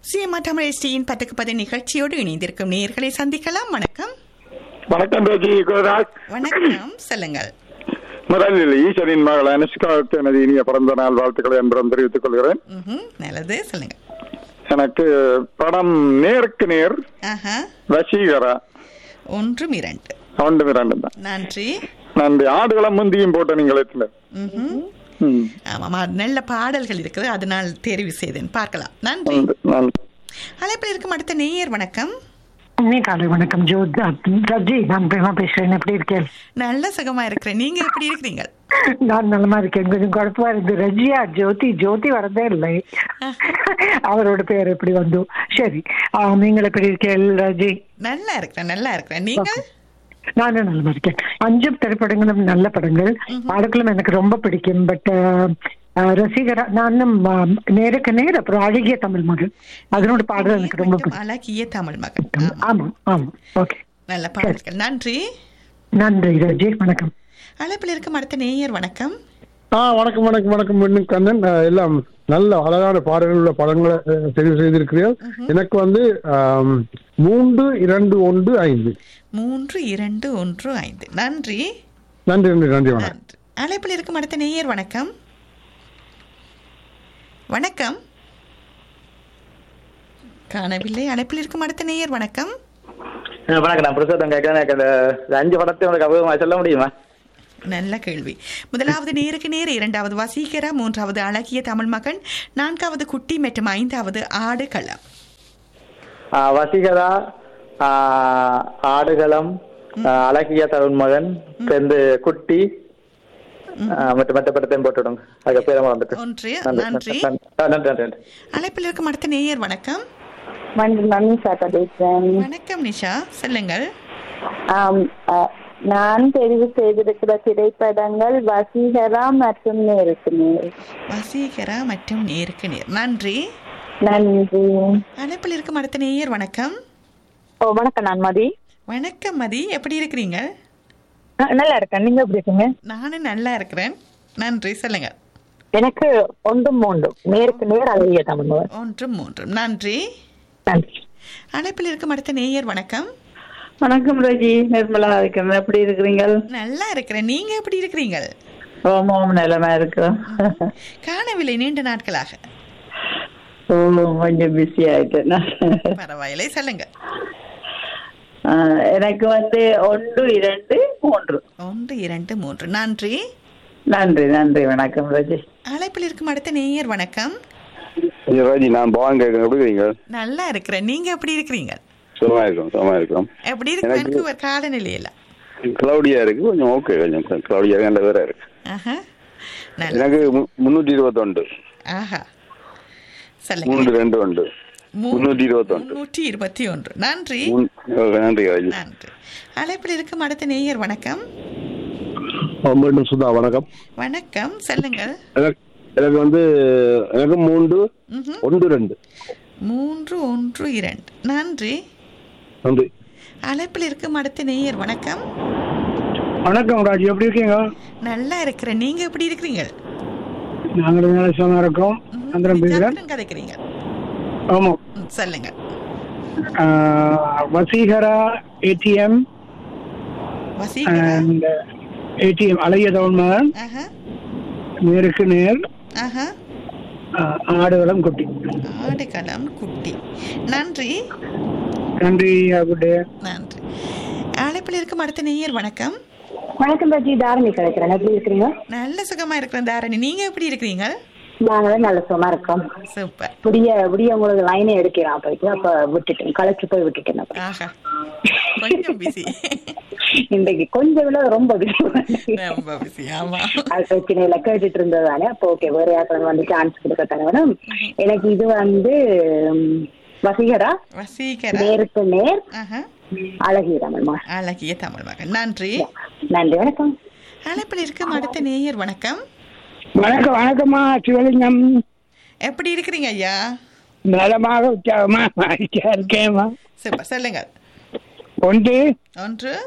CMR Tamil எஸ்டியின் 10 நிகழ்ச்சியோடு இணைந்திருக்கும் நேயர்களை சந்திக்கலாம். வணக்கம். வணக்கம் பேஜி குருராஜ். வணக்கம், சொல்லுங்கள். முதலில் ஈஸ்வரின் மகள் அனுஷ்காவுக்கு எனது இனிய பிறந்த நாள் வாழ்த்துக்களை என்பதும் தெரிவித்துக் கொள்கிறேன். நல்லது, சொல்லுங்க. எனக்கு படம் நேருக்கு நேர், வசீகரா 1, 2 தான். நன்றி. நன்றி. ஆடுகளம் முந்தியும் போட்ட நீங்கள் ஆமாம், நல்ல பாடல்கள் இருக்குது, அதனால் தெரிவு செய்தேன். பார்க்கலாம். நன்றி. அழைப்பில் இருக்கும் அடுத்த நேயர். வணக்கம். காலை வணக்கம் ஜோதி, நான் பிரேமா பேசுறேன். எப்படி இருக்கேன்? நல்ல சுகமா இருக்கிறேன். நீங்க எப்படி இருக்கிறீங்க? நான் நலமா இருக்கேன். கொஞ்சம் குழப்பமா இருக்கு. ரஜியா ஜோதி வரதே இல்லை. அவரோட பேர் எப்படி வந்து? சரி, நீங்கள் எப்படி இருக்கேன் ரஜி? நல்லா இருக்கிறேன். நீங்க? நானும் நல்லா இருக்கேன். 5 திரைப்படங்களும் நல்ல படங்கள். பாடல்களும் எனக்கு ரொம்ப பிடிக்கும். பட் ரசிகரா நானும் நேருக்கு நேர், அப்புறம் அழகிய தமிழ் மகன், அதனோட பாடல் எனக்கு ரொம்ப பிடிக்கும். அழகிய தமிழ் மகன். ஆமா. ஓகே, நல்ல பாடல்கள். நன்றி ரஜி. வணக்கம். அழைப்பில் இருக்கும் அடுத்த நேயர். வணக்கம். வணக்கம் கண்ணன். எல்லாம் நல்ல அழகான பாடல்கள் உள்ள படங்களை தெரிவு செய்திருக்கிறீர்கள். எனக்கு 3-2-1-5. 3-2-1-5. நன்றி. வணக்கம். அழைப்பில் இருக்கும் அடுத்த நேயர். வணக்கம். காணவில்லை. அழைப்பில் இருக்கும் அடுத்த நேயர். வணக்கம். நான் பிரசாதம் கேட்கிறேன். எனக்கு அந்த 5 படத்தை உங்களுக்கு அபூர்வமாக சொல்ல முடியுமா? நல்ல கேள்வி. முதலாவது நேருக்கு நேர், 2வது வசீகரா, 3வது அழகிய தமிழ் மகன், 4வது குட்டி மற்றும் 5வது ஆடுகளம். வசீகரா, ஆடுகளம், அழகிய தமிழ் மகன், குட்டி மற்ற படத்தையும் போட்டுடுங்க. அதுக்கு பேர வந்துட்டு. நன்றி. அழைப்பில் இருக்கும் அடுத்த நேயர். வணக்கம். வணக்கம் நிஷா, சொல்லுங்கள். நான் தெரிவு செய்திருக்கிற திரைப்படங்கள் வசீகரா மற்றும் நேருக்கு நேர். நன்றி. அழைப்பில் இருக்கும் அடுத்த நேயர். வணக்கம். வணக்கம், நான் மதி. வணக்கம் மதி, எப்படி இருக்கிறீங்க? நல்லா இருக்கேன். நீங்க எப்படி இருக்கீங்க? நானும் நல்லா இருக்கிறேன். நன்றி, சொல்லுங்க. எனக்கு 1-3 நேருக்கு நேர், அழகிய தமிழ் மகன். 1-3. நன்றி. அழைப்பில் இருக்கும் அடுத்த நேயர். வணக்கம். வணக்கம் ரஜி, நிர்மலா இருக்கிறேன். எப்படி இருக்கிறீங்க? நல்லா இருக்கிறேன். நீங்க எப்படி இருக்கிறீங்க? ஓம் நிலமா இருக்கிறோம். காணவில்லை நீண்ட நாட்களாக. கொஞ்சம் பிஸி ஆயிட்டேன். பரவாயில்லை, சொல்லுங்க. எனக்கு 1-2-3. 1-2-3. நன்றி. வணக்கம் ரஜி. அழைப்பில் இருக்கும் அடுத்த நேயர். வணக்கம். ராஜி, நான் பவான் கேட்கிறேன். எப்படி இருக்கீங்க? நல்லா இருக்கிறேன். நீங்க எப்படி இருக்கிறீங்க? சுகமா இருக்கும். எப்படி இருக்கு காலநிலையில? கிளவுடியா இருக்கு, கொஞ்சம் ஓகே, கொஞ்சம் கிளவுடியா நல்ல வேற இருக்கு. எனக்கு 321. சொல்லுங்க. 3-2-1. 321. நன்றி. அழைப்பில் இருக்கும் அடுத்த நேயர். வணக்கம். சுதா, வணக்கம். வணக்கம், சொல்லுங்கள். எனக்கு எனக்கு 3-1-2. 3-1-2. நன்றி. அழைப்பில் இருக்கும் அடுத்த நேயர். வணக்கம். வணக்கம் ராஜி, எப்படி இருக்கீங்க? நல்லா இருக்கிறேன். நீங்க எப்படி இருக்கிறீங்க? நாங்களும் நல்ல சுகமா இருக்கோம். கதைக்கிறீங்க. ஆமா, சொல்லுங்க. வசீகரா, ஏடிஎம், அழகிய தமிழ் மகன், நேருக்கு நேர், ஆடுகளம் குட்டி. நன்றி. நன்றி. அழைப்பில் இருக்கும் அடுத்த நேயர். வணக்கம். வணக்கம் ராஜி, தாரணி கிடைக்கிறேன். எப்படி இருக்கிறீங்க? நல்ல சுகமா இருக்கிறேன் தாரணி. நீங்க எப்படி இருக்கிறீங்க? நாங்களும் நல்ல சுகமா இருக்கோம். சூப்பர். புதிய உங்களுக்கு லைனே எடுக்கலாம் போயிட்டு, அப்ப விட்டுட்டேன், கலெக்டர் போய் விட்டுட்டேன். கொஞ்சம் பிஸி இன்றைக்கு, கொஞ்சம் விட ரொம்ப பிஸி. அது பிரச்சனையில கேட்டுட்டு இருந்ததானே. அப்போ ஓகே, வேற யாருக்கும் வந்து சான்ஸ் கொடுக்கத்தானே. எனக்கு இது வசீகரா, நேருக்கு நேர், அழகிய தமிழ் மகன். நன்றி. வணக்கம். அழைப்பில் இருக்கும் அடுத்த நேயர். வணக்கம். வணக்கம்மா சிவலிங்கம். எப்படி இருக்கிறீங்க ஐயா? நலமாக உற்சாகமா இருக்கேம்மா. சூப்பர், சொல்லுங்க. 1-3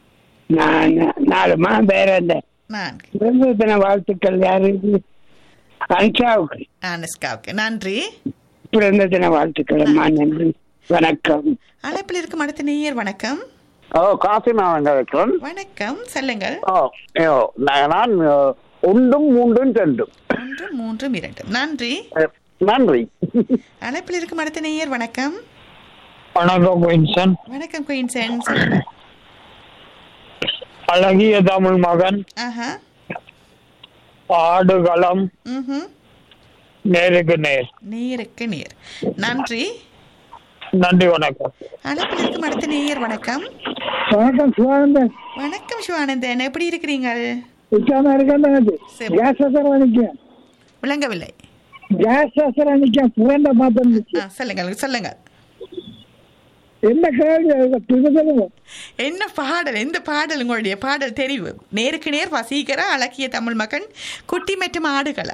4 வேற வாழ்த்துக்கள். யாரு? அனுஷாவுக்கு அனுஷ்காவுக்கு நன்றி. பிறந்த தின வாழ்த்துக்கள் அம்மா. நன்றி, வணக்கம். அழைப்பில் இருக்கும் அடுத்த நேயர் வணக்கம். காசி நான் வைக்கிறேன். வணக்கம், சொல்லுங்கள். நான் 1 3 2 1 3 2 நன்றி. நன்றி. அழைப்பில் இருக்கும் அடுத்த நேயர் வணக்கம். வணக்கம் குயின்சன். வணக்கம் குயின்சன், சொல்லுங்கள். அழகிய தமிழ் மகன், ஆடுகளம், நேருக்கு நேர். நேருக்கு நேர் நன்றி. நன்றி, வணக்கம். அழைப்பில் இருக்கும் அடுத்த நேயர் வணக்கம். வணக்கம் சிவானந்தன். வணக்கம் சிவானந்தன், எப்படி இருக்கிறீங்க? விளங்கவில்லை. சொல்லுங்கள் சொல்லுங்கள். என்ன பாடல், எந்த பாடல் உங்களுடைய பாடல் தெரிவு? நேருக்கு நேர், வசீகரா, அழகிய தமிழ் மகன், குட்டி மற்றும் ஆடுகள.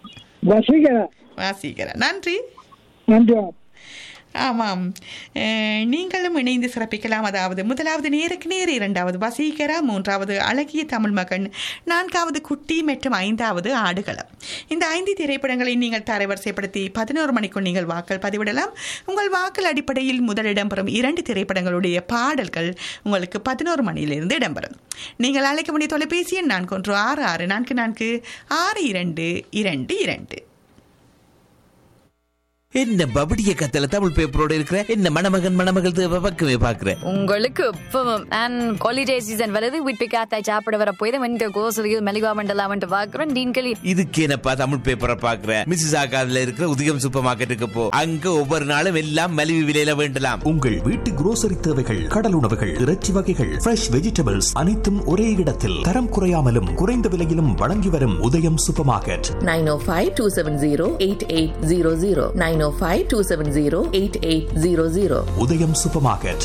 வசீகரா நன்றி. நன்றி. ஆமாம், நீங்களும் இணைந்து சிறப்பிக்கலாம். அதாவது முதலாவது நேருக்கு நேர், இரண்டாவது வசீகரா, மூன்றாவது அழகிய தமிழ் மகன், நான்காவது குட்டி மற்றும் ஐந்தாவது ஆடுகளம். இந்த 5 திரைப்படங்களை நீங்கள் தரவரிசைப்படுத்தி 11 மணிக்குள் நீங்கள் வாக்கள் பதிவிடலாம். உங்கள் வாக்கள் அடிப்படையில் முதலிடம் பெறும் 2 திரைப்படங்களுடைய பாடல்கள் உங்களுக்கு 11 மணியிலிருந்து இடம்பெறும். நீங்கள் அழைக்க வேண்டிய தொலைபேசி எண் 4166442222. என்ன பபடிய கத்தல தமிழ் பேப்பரோட இருக்கிற என்ன மணமகன் மணமகள் பக்கமே பாக்குறேன். உங்களுக்கு அண்ட் ஹாலிடே சீசன் வருது, வீட்டு காத்தாய் சாப்பிட வர போய் இந்த கோசரியில் மெலிவா மண்டலாம் பாக்குறேன். டீன்களி இதுக்கு என்னப்பா தமிழ் பேப்பரை பாக்குறேன். மிஸ்ஸஸ் ஆகாதுல இருக்கிற உதயம் சூப்பர் மார்க்கெட்டுக்கு போ, அங்க ஒவ்வொரு நாளும் எல்லாம் மலிவு விலையில வேண்டலாம். உங்கள் வீட்டு குரோசரி தேவைகள், கடல் உணவுகள், இறைச்சி வகைகள், ஃப்ரெஷ் வெஜிடபிள்ஸ் அனைத்தும் ஒரே இடத்தில் தரம் குறையாமலும் குறைந்த விலையிலும் வழங்கி வரும் உதயம் சூப்பர் மார்க்கெட். 905-270-8800 905-270-8800. உதயம் சூப்பர் மார்க்கெட்.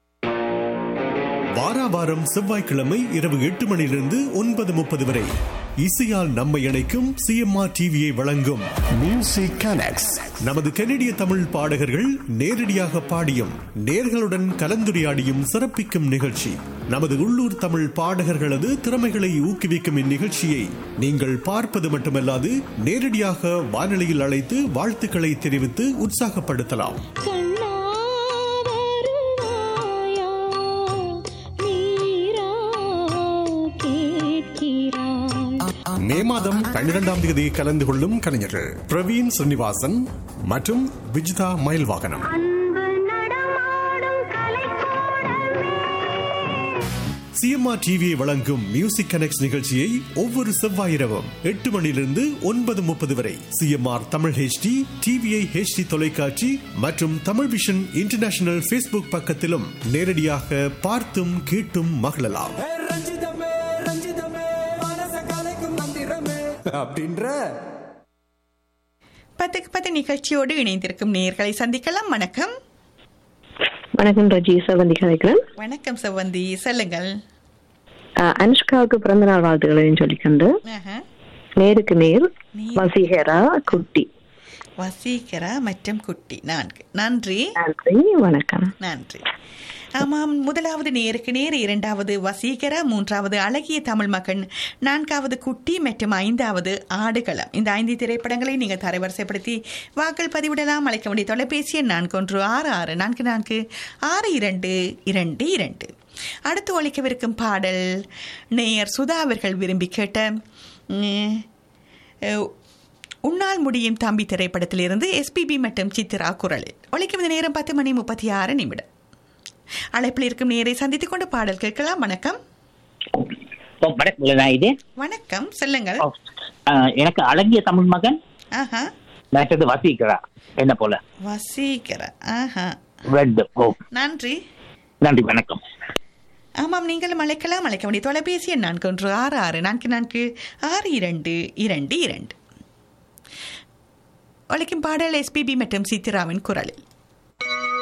வாராவாரம் செவ்வாய்க்கிழமை இரவு 8 மணியிலிருந்து 9:30 வரை இசையால் நம்மை இணைக்கும் சிஎம்ஆர் டிவியை வழங்கும் மியூசிக் கனெக்ட்ஸ். நமது கனடிய தமிழ் பாடகர்கள் நேரடியாக பாடியும் நேர்களுடன் கலந்துரையாடியும் சிறப்பிக்கும் நிகழ்ச்சி. நமது உள்ளூர் தமிழ் பாடகர்களது திறமைகளை ஊக்குவிக்கும் இந்நிகழ்ச்சியை நீங்கள் பார்ப்பது மட்டுமல்லாது நேரடியாக வானொலியில் அழைத்து வாழ்த்துக்களை தெரிவித்து உற்சாகப்படுத்தலாம். மே மாதம் 12ஆம் தேதி கலந்து கொள்ளும் கலைஞர்கள் பிரவீன் ஸ்ரீனிவாசன் மற்றும் விஜிதா மயில்வாகனம். சிஎம்ஆர் டிவியை வழங்கும் மியூசிக் கனெக்ட்ஸ் நிகழ்ச்சியை ஒவ்வொரு செவ்வாய் இரவும் 8 மணியிலிருந்து 9:30 வரை CMR Tamil HD, TVI HD தொலைக்காட்சி மற்றும் தமிழ் விஷன் இன்டர்நேஷனல் ஃபேஸ்புக் பக்கத்திலும் நேரடியாக பார்த்தும் கேட்டும் மகிழலாம். அப்படின்ற 10 நிகழ்ச்சியோடு இணைந்திருக்கும் நேயர்களை சந்திக்கலாம். வணக்கம். வணக்கம் ரஜி, செவந்தி கலைக்கிறேன். வணக்கம் செவந்தி, சொல்லுங்கள். அனுஷ்காவுக்கு பிறந்த நாள் வாழ்த்துக்களை சொல்லிக்கொண்டு நேருக்கு நேர், வசீகரா, குட்டி. வசீகரா மற்றும் குட்டி 4. நன்றி. நன்றி, வணக்கம். நன்றி. ஆமாம், முதலாவது நேருக்கு நேர், இரண்டாவது வசீகரா, மூன்றாவது அழகிய தமிழ் மகன், நான்காவது குட்டி மற்றும் ஐந்தாவது ஆடுகளம். இந்த 5 திரைப்படங்களை நீங்கள் தரவரிசைப்படுத்தி வாக்கள் பதிவிடலாம். அழைக்க வேண்டிய தொலைபேசி எண் 4166442222. அடுத்து ஒழிக்கவிருக்கும் பாடல் நேயர் சுதா அவர்கள் விரும்பி கேட்ட உன்னால் முடியும் தம்பி திரைப்படத்திலிருந்து SPB மற்றும் சித்ரா குரலில் ஒழிக்கும் நேரம் 10:36. அழைப்பில் இருக்கும் நேரை சந்தித்துக் கொண்டு பாடல் கேட்கலாம். வணக்கம். வணக்கம், சொல்லுங்கள். எனக்கு அழகிய தமிழ் மகன், வசீகரா, என்ன போல வசீகரா. நன்றி. நன்றி, வணக்கம். ஆமாம், நீங்களும் அழைக்கலாம். அழைக்க வேண்டிய தொலைபேசி எண் 4166442222. ஒழிக்கும் பாடல் SPB மற்றும் சித்ராவின் குரலில்.